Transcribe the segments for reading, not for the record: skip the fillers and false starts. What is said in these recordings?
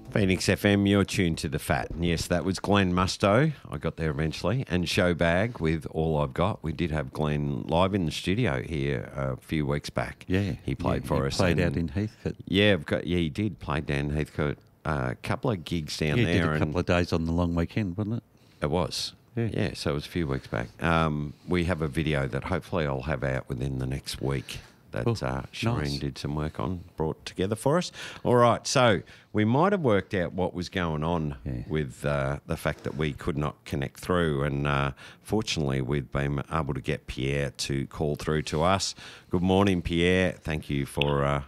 Phoenix FM, you're tuned to The Fat. And yes, that was Glenn Musto. I got there eventually. And Showbag with All I've Got. We did have Glenn live in the studio here a few weeks back. Yeah. He played for us. Played out in Heathcote. Yeah, he did play down Heathcote. A couple of gigs down there. Did a couple of days on the long weekend, wasn't it? It was. Yeah, so it was a few weeks back. We have a video that hopefully I'll have out within the next week that Shireen did some work on, brought together for us. All right, so we might have worked out what was going on with the fact that we could not connect through, and fortunately we've been able to get Pierre to call through to us. Good morning, Pierre. Thank you for,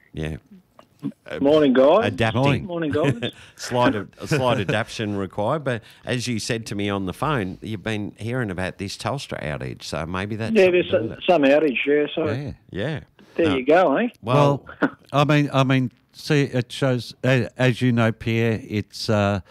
Morning, guys. Adapting. Morning, guys. slight adaptation required, but as you said to me on the phone, you've been hearing about this Telstra outage, so maybe that's there's some outage, So there you go, eh? Well, I mean, see, it shows, as you know, Pierre, it's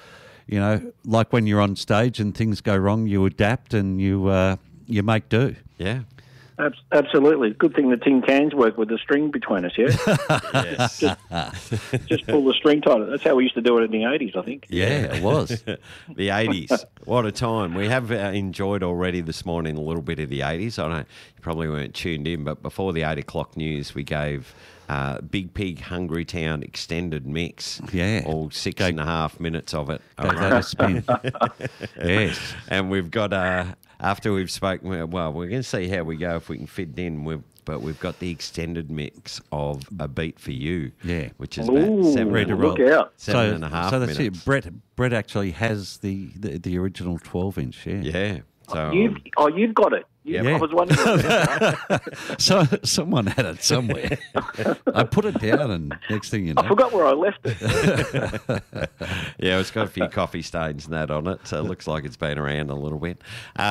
like when you're on stage and things go wrong, you adapt and you make do. Yeah. Absolutely. Good thing the tin cans work with the string between us, yeah? Yes. Just pull the string tighter. That's how we used to do it in the 80s, I think. Yeah, it was. The 80s. What a time. We have enjoyed already this morning a little bit of the 80s. I know you probably weren't tuned in, but before the 8 o'clock news, we gave Big Pig Hungry Town extended mix. Yeah. All 6.5 minutes of it. Gave that a spin. Yes. And we've got... after we've spoken, well, we're going to see how we go if we can fit it in. But we've got the extended mix of A Beat for You, which is about 7.5 so that's minutes. it. Brett actually has the original 12-inch. Yeah. So you've got it. I was wondering. So someone had it somewhere. I put it down, and next thing you know, I forgot where I left it. Yeah, it's got a few coffee stains and that on it, so it looks like it's been around a little bit.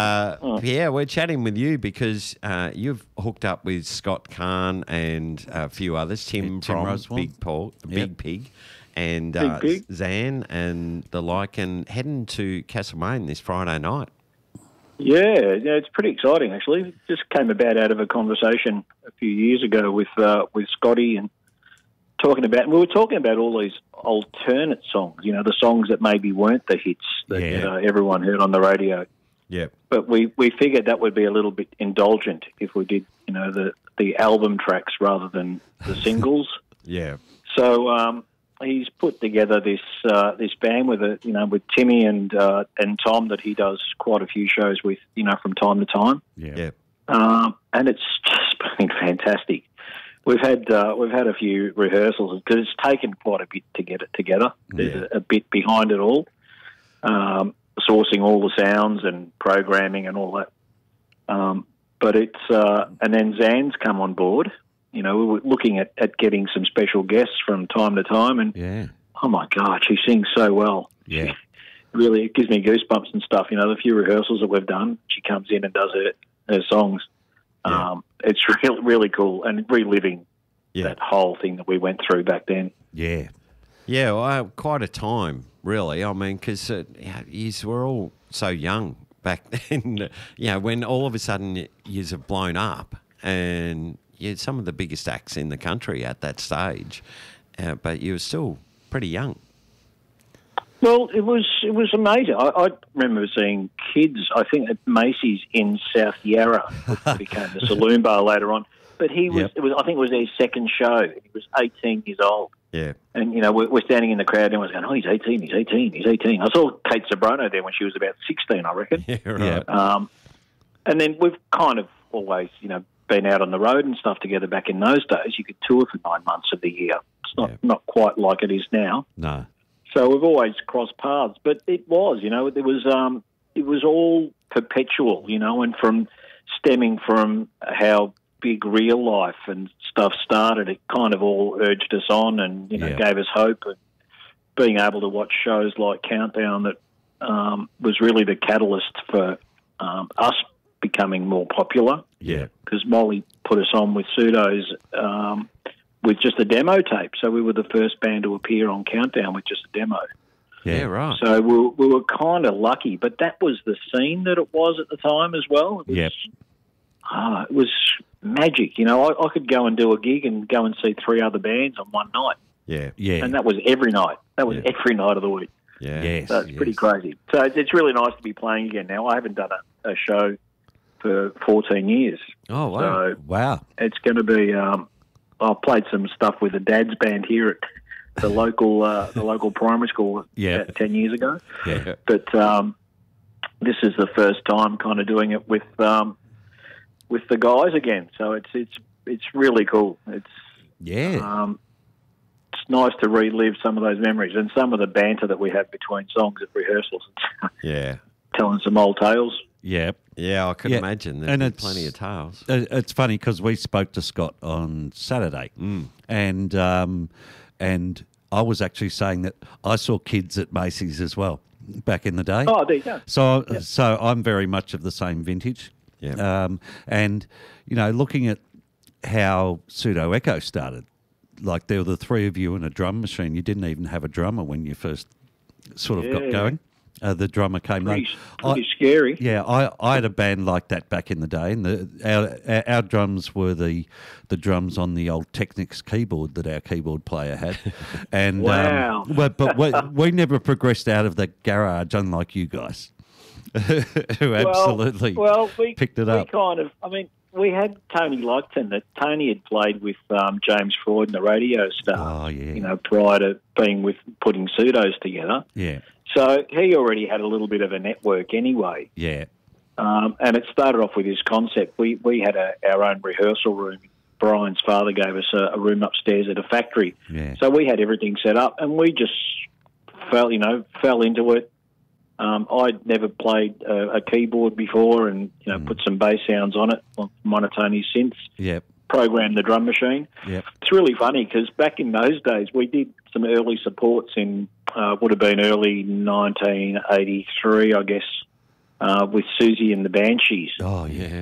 Yeah, we're chatting with you because you've hooked up with Scott Kahn and a few others, Tim from Rosewell. Big Pig, and Zan and the like, and heading to Castlemaine this Friday night. Yeah, it's pretty exciting actually. It just came about out of a conversation a few years ago with Scotty and we were talking about all these alternate songs, the songs that maybe weren't the hits that everyone heard on the radio. Yeah. But we figured that would be a little bit indulgent if we did, the album tracks rather than the singles. Yeah. So he's put together this band with with Timmy and Tom that he does quite a few shows with, from time to time. Yeah. And it's just been fantastic. We've had a few rehearsals because it's taken quite a bit to get it together. There's a bit behind it all, sourcing all the sounds and programming and all that. But it's and then Zan's come on board. We were looking at getting some special guests from time to time, and oh my God, she sings so well. Yeah, really, it gives me goosebumps and stuff. The few rehearsals that we've done, she comes in and does her songs. Yeah. It's really, really cool, and reliving that whole thing that we went through back then. Yeah. Yeah, well, quite a time, really. I mean, because we're all so young back then, when all of a sudden yous have blown up and you're some of the biggest acts in the country at that stage, but you were still pretty young. Well, it was amazing. I remember seeing kids, I think, at Macy's in South Yarra, which became the Saloon Bar later on. But he was, I think it was his second show. He was 18 years old. Yeah. And, we're standing in the crowd and everyone's going, he's 18. I saw Kate Sobrano there when she was about 16, I reckon. Yeah, right. And then we've kind of always, been out on the road and stuff together back in those days. You could tour for 9 months of the year. It's not quite like it is now. No. So we've always crossed paths, but it was, it was all perpetual, and stemming from how big real life and stuff started, it kind of all urged us on and, gave us hope. And being able to watch shows like Countdown that was really the catalyst for us becoming more popular. Yeah. Because Molly put us on with Pseudos with just a demo tape. So we were the first band to appear on Countdown with just a demo. Yeah, right. So we were kind of lucky, but that was the scene that it was at the time as well. It was magic. I could go and do a gig and go and see 3 other bands on one night. Yeah. Yeah. And that was every night. That was Yeah. every night of the week. Yeah. Yes. So it's pretty crazy. So it's really nice to be playing again now. I haven't done a show for 14 years. Oh, wow. So Wow. it's going to be. I've played some stuff with the Dad's Band here at the local primary school Yeah. 10 years ago. Yeah. But this is the first time kind of doing it with the guys again. So it's really cool. Yeah. It's nice to relive some of those memories and some of the banter that we have between songs at rehearsals. Yeah. Telling some old tales. Yeah. Yeah, I could Yeah. imagine. And There'd be it's- plenty of tales. It's funny because we spoke to Scott on Saturday, and I was actually saying that I saw kids at Macy's as well back in the day. Oh, there you go. So I'm very much of the same vintage. Yeah. And looking at how Pseudo Echo started, like there were the three of you in a drum machine. You didn't even have a drummer when you first sort of got Yeah. going. The drummer came Pretty late. scary. Yeah, I had a band like that back in the day, and our drums were the drums on the old Technics keyboard that our keyboard player had. And Wow. but we never progressed out of the garage, unlike you guys, who absolutely we picked it we up. kind of, I mean, we had Tony Lockton. That Tony had played with James Freud and the Radio Star. Oh, yeah. Prior to being with putting Pseudos together. Yeah, So he already had a little bit of a network anyway. yeah, And it started off with this concept. We had our own rehearsal room. Brian's father gave us a room upstairs at a factory. yeah. So we had everything set up, and we just fell into it. I'd never played a keyboard before, and put some bass sounds on it, monotony synths. Yep, Programmed the drum machine. yep. It's really funny because back in those days, we did some early supports in would have been early 1983, I guess, with Susie and the Banshees. Oh, yeah.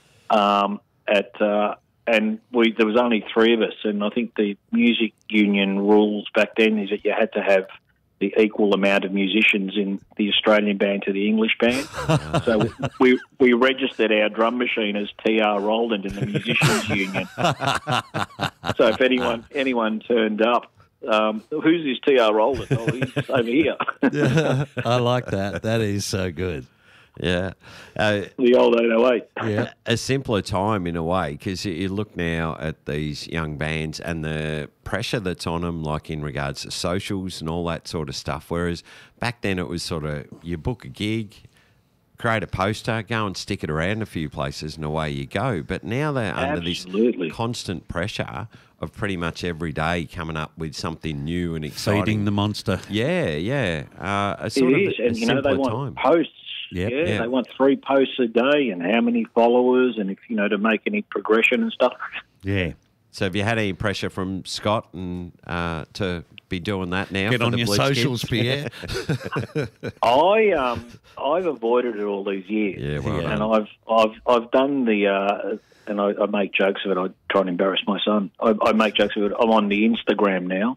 And there was only three of us, and I think the music union rules back then is that you had to have the equal amount of musicians in the Australian band to the English band. So we registered our drum machine as T.R. Roland in the musicians union. So if anyone turned up, who's this T.R. Roland? Oh, he's over here. I like that. That is so good. Yeah. The old 808. Yeah, A simpler time in a way, because you look now at these young bands and the pressure that's on them, like in regards to socials and all that sort of stuff. Whereas back then it was sort of you book a gig, create a poster, go and stick it around a few places, and away you go. But now they're under Absolutely. this constant pressure of pretty much every day coming up with something new and exciting. feeding the monster. Yeah, yeah. A It sort of is, a and they simpler want time. posts. Yep. Yeah, Yeah. they want 3 posts a day, and how many followers, and if to make any progression and stuff. Yeah. So have you had any pressure from Scott and to be doing that now? Get for on the your Blitz socials, kids? Pierre. I've avoided it all these years. Yeah, well and done. I've done the and I make jokes of it. I try and embarrass my son. I make jokes of it. I'm on the Instagram now,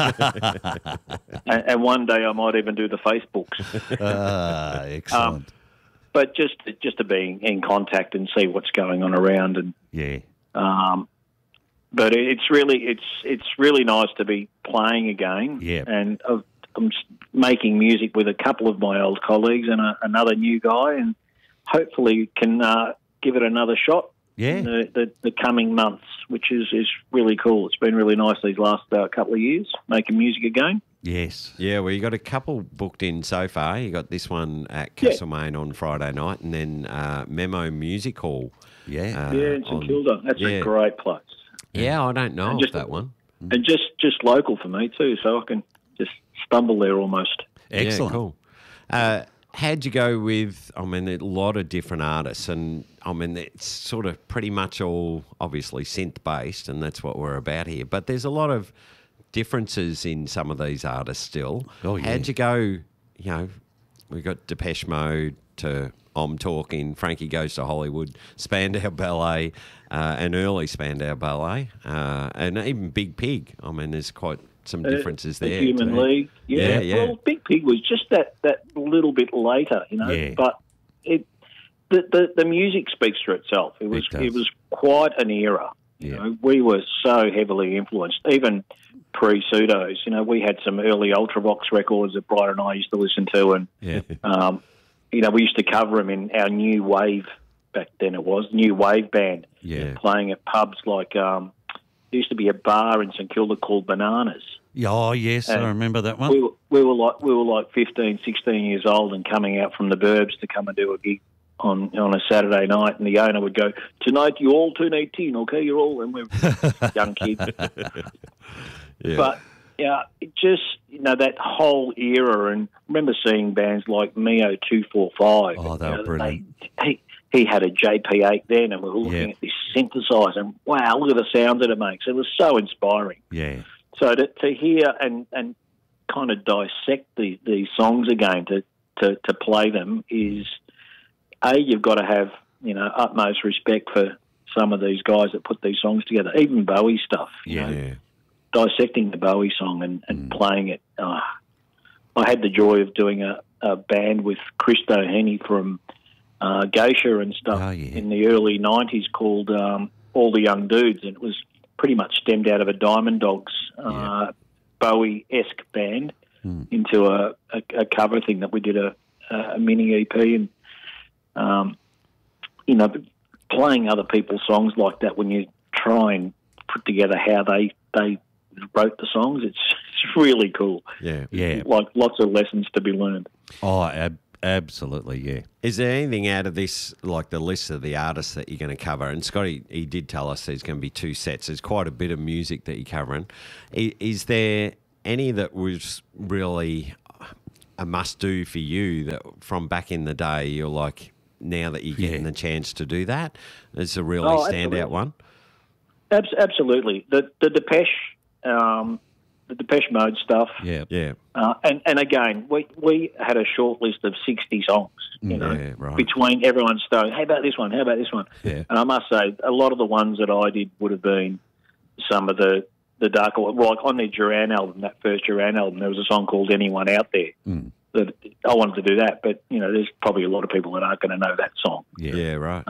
and one day I might even do the Facebooks. Excellent. But just to be in contact and see what's going on around, and Yeah. but it's really nice to be playing again. Yeah. And I'm making music with a couple of my old colleagues and another new guy, and hopefully can give it another shot. Yeah. In the coming months, which is really cool. It's been really nice these last couple of years making music again. Yes. Yeah, well, you got a couple booked in so far. You got this one at Castlemaine on Friday night, and then Memo Music Hall. Yeah. Yeah, in St Kilda. That's a great place. Yeah, I don't know And of just- that one. And just local for me too, so I can just stumble there almost. Excellent. Yeah, cool. How'd you go with, a lot of different artists, and, it's sort of pretty much all obviously synth-based, and that's what we're about here. But there's a lot of differences in some of these artists still. Oh, yeah. How'd you go, we got Depeche Mode to I'm Talking, Frankie Goes to Hollywood, Spandau Ballet, and early Spandau Ballet, and even Big Pig. There's quite some differences The there. Human too. League. Yeah, yeah. Well, Big Pig was just that little bit later, Yeah. But the music speaks for itself. It does. was quite an era, You know, we were so heavily influenced, even pre-Pseudos. You know, we had some early Ultravox records that Brian and I used to listen to, and you know, we used to cover them in our New Wave, back then it was, New Wave band, playing at pubs like, there used to be a bar in St Kilda called Bananas. Oh, yes, and I remember that one. We were like 15, 16 years old and coming out from the burbs to come and do a gig on a Saturday night, and the owner would go, "Tonight you all turn 18, okay? You're all," and we're young kids. But yeah, it just, you know, that whole era, and I remember seeing bands like Mio 245. Oh, they were brilliant. He had a JP8 then, and we were looking at this synthesizer, and wow, look at the sounds that it makes. It was so inspiring. Yeah. So to hear and kind of dissect these songs again, to play them is, you've got to have, you know, utmost respect for some of these guys that put these songs together, even Bowie stuff. You know, dissecting the Bowie song and playing it. I had the joy of doing a band with Christo Henny from Geisha and stuff in the early 90s called All the Young Dudes, and it was pretty much stemmed out of a Diamond Dogs Bowie-esque band into a cover thing that we did a mini EP, and you know, playing other people's songs like that, when you try and put together how they wrote the songs, it's really cool. Yeah. Like lots of lessons to be learned. Oh, absolutely, yeah. Is there anything out of this, like the list of the artists that you're going to cover? And Scotty, he did tell us there's going to be 2 sets. There's quite a bit of music that you're covering. Is there any that was really a must-do for you that from back in the day you're like, now that you're getting the chance to do that, it's a really standout one? Absolutely. The Depeche Mode stuff. Yeah. And again, we had a short list of 60 songs, you know, between everyone's starting, how about this one, how about this one? Yeah. And I must say, a lot of the ones that I did would have been some of the darker ones. Like on their Duran album, that first Duran album, there was a song called Anyone Out There. That I wanted to do that, but, you know, there's probably a lot of people that aren't going to know that song. Yeah, right.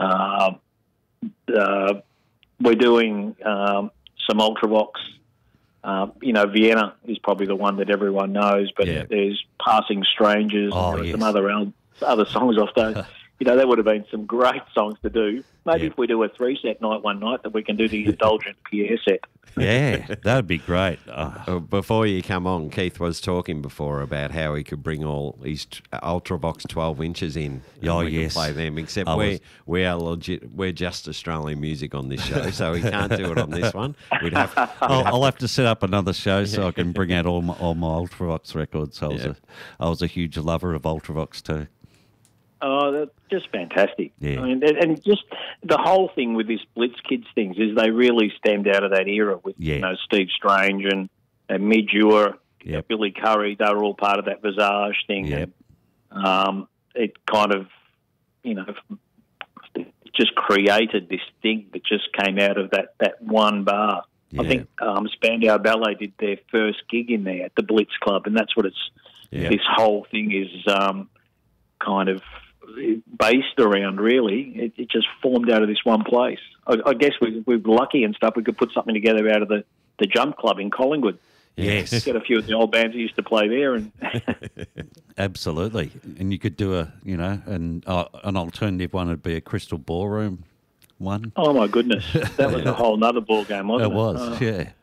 We're doing some Ultravox. You know, Vienna is probably the one that everyone knows, but there's Passing Strangers and some other songs off those. You know, that would have been some great songs to do. Maybe if we do a 3-set night one night, that we can do the Indulgent Pierre set. Yeah, that would be great. Before you come on, Keith was talking before about how he could bring all his Ultravox 12 inches in. Can play them. Except we are legit. We're just Australian music on this show, so we can't do it on this one. I'll have to set up another show so I can bring out all my Ultravox records. I was a huge lover of Ultravox too. Oh, that's just fantastic. Yeah. I mean, and just the whole thing with this Blitz Kids things is they really stemmed out of that era with, you know, Steve Strange and Midge Ure, Billy Curry. They were all part of that Visage thing. Yep. And, it kind of, you know, just created this thing that just came out of that one bar. Yeah. I think Spandau Ballet did their first gig in there at the Blitz Club, and that's what this whole thing is kind of based around, really. It just formed out of this one place. I guess we were lucky and stuff. We could put something together out of the Jump Club in Collingwood. Yes. Get a few of the old bands that used to play there. And Absolutely. And you could do an alternative one would be a Crystal Ballroom one. Oh, my goodness. That was a whole nother ball game, wasn't it?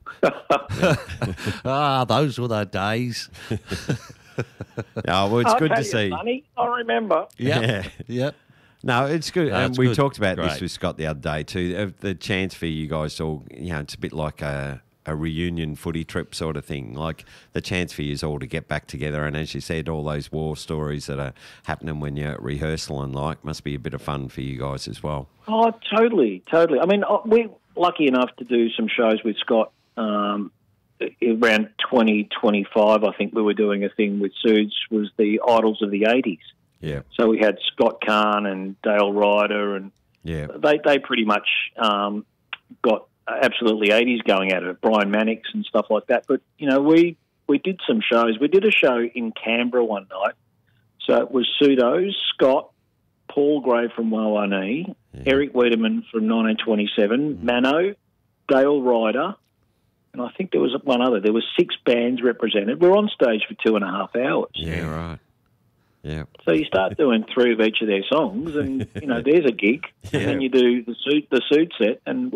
It was, those were the days. Well, it's good to see. Sonny, I remember. Yep. No, it's good. It's we good. talked about Great. this with Scott the other day too. The chance for you guys all, you know, it's a bit like a reunion footy trip sort of thing. Like the chance for you all to get back together, and as you said, all those war stories that are happening when you're at rehearsal and must be a bit of fun for you guys as well. Oh, totally. I mean, we're lucky enough to do some shows with Scott. Around 2025, I think we were doing a thing with Suits, was the Idols of the 80s. Yeah. So we had Scott Kahn and Dale Ryder, and they pretty much got absolutely 80s going at it, Brian Mannix and stuff like that. But, you know, we did some shows. We did a show in Canberra one night. So it was Pseudos, Scott, Paul Gray from Wowanee, Eric Wiedemann from 1927, Mano, Dale Ryder, and I think there was one other. There was 6 bands represented. We're on stage for 2.5 hours. Yeah, right. Yeah. So you start doing 3 of each of their songs, and there's a gig. Yeah. And then you do the suit set, and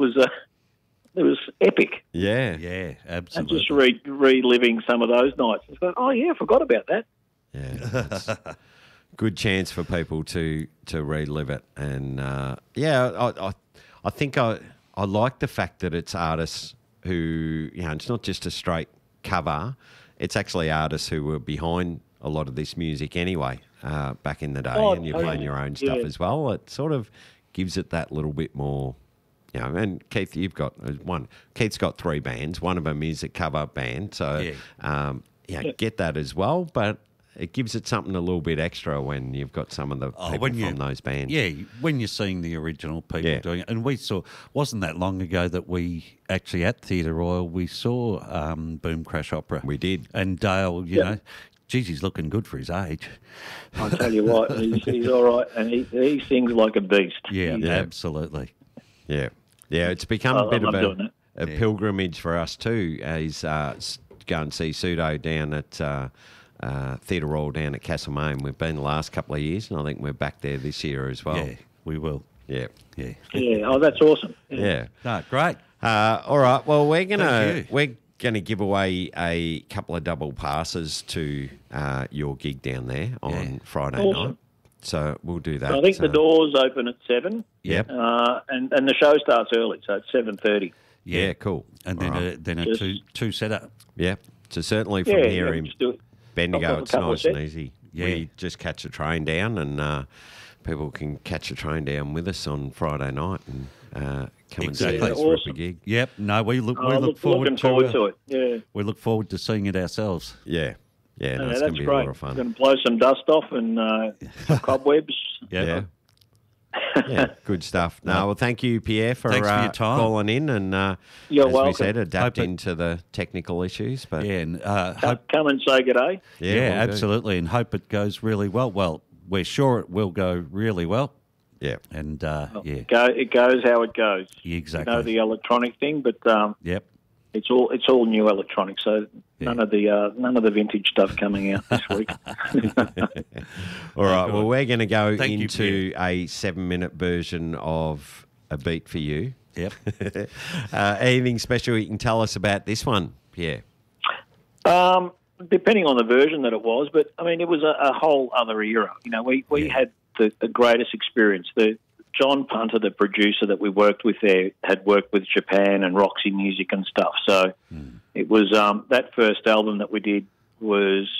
it was epic. Yeah. Yeah, And absolutely. just reliving some of those nights. It's like, oh yeah, I forgot about that. Yeah. That's good chance for people to relive it. And I think I like the fact that it's artists who, it's not just a straight cover. It's actually artists who were behind a lot of this music anyway, back in the day, and you're playing your own stuff as well. It sort of gives it that little bit more, and Keith, you've got one. Keith's got 3 bands. One of them is a cover band. So, get that as well. But it gives it something a little bit extra when you've got some of the people from those bands. Yeah, when you're seeing the original people doing it. And we saw, wasn't that long ago that we actually at Theatre Royal, we saw Boom Crash Opera. We did. And Dale, you know, geez, he's looking good for his age. I tell you what, he's all right, and he sings like a beast. Yeah, absolutely. Yeah. Yeah, it's become a bit of a pilgrimage for us too. He's go and see Pseudo down at Theatre Royal down at Castlemaine. We've been the last couple of years, and I think we're back there this year as well. Yeah, we will. Yeah. Yeah. Yeah, oh, that's awesome. Yeah. No, great. All right, well, we're gonna give away a couple of double passes to your gig down there on Friday night. So we'll do that. I think the doors open at 7. Yep. And the show starts early, so it's 7:30. Yeah, cool. And then a two setup. Yeah. So certainly from here in Bendigo, it's nice and easy. Yeah. We just catch a train down, and people can catch a train down with us on Friday night and come and see us for a gig. Yep. No, we look looking forward to it. Yeah. We look forward to seeing it ourselves. Yeah. Yeah, no, that's going to be great. a lot of fun. Going to blow some dust off and cobwebs. Yeah. Yeah, good stuff. No, well, thank you, Pierre, for Thanks for your time. calling in and, You're as welcome. we said, adapting to the technical issues. But and come and say good day. Yeah, absolutely, and hope it goes really well. Well, we're sure it will go really well. Yeah, and it goes how it goes. Exactly. You know the electronic thing, but yep, it's all new electronic. So none of the vintage stuff coming out this week. All right. Well, we're going to go into a 7-minute version of A Beat for You. Yep. Anything special you can tell us about this one, Pierre? Depending on the version that it was, but I mean, it was a whole other era. You know, we had the greatest experience. John Punter, the producer that we worked with there, had worked with Japan and Roxy Music and stuff. So it was that first album that we did was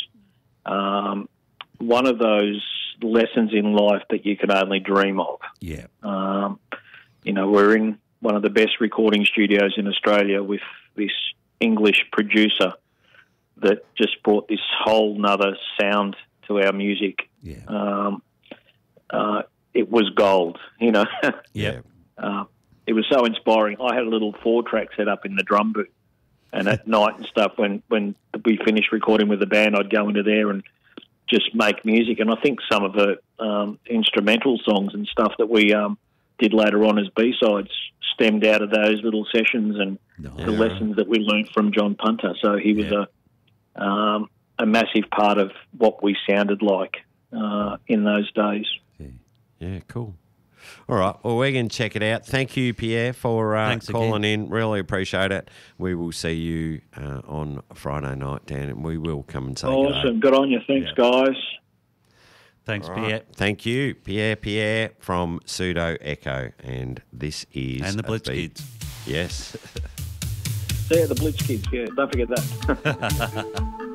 one of those lessons in life that you can only dream of. Yeah. You know, we're in one of the best recording studios in Australia with this English producer that just brought this whole nother sound to our music. Yeah. It was gold, you know. Yeah. It was so inspiring. I had a little 4-track set up in the drum booth, and at night and stuff, when we finished recording with the band, I'd go into there and just make music. And I think some of the instrumental songs and stuff that we did later on as B-sides stemmed out of those little sessions and the lessons that we learned from John Punter. So he was a massive part of what we sounded like in those days. Yeah, cool. All right, well, we're going to check it out. Thank you, Pierre, for calling in. Really appreciate it. We will see you on Friday night, Dan, and we will come and say awesome. Good on you. Thanks, guys. Thanks, Pierre. Thank you, Pierre from Pseudo Echo, and this is... And the Blitz Kids. Yes. Yeah, the Blitz Kids, yeah. Don't forget that.